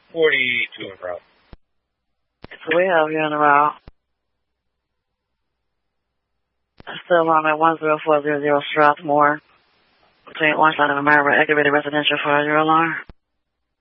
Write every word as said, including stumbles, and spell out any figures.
forty-two in route. So we have you on the route. Still on at one zero four zero zero Strathmore between Orange Line and America, activated residential fire alarm.